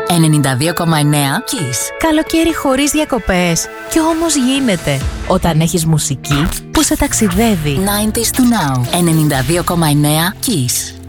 92,9 Kiss. Καλοκαίρι χωρίς διακοπές. Κι όμως γίνεται. Όταν έχεις μουσική που σε ταξιδεύει. 90s to now. 92,9 Kiss.